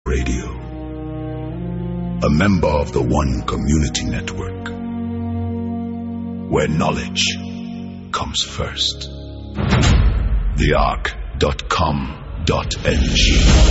Radio, a member of the One Community Network, where knowledge comes first. TheArk.com.ng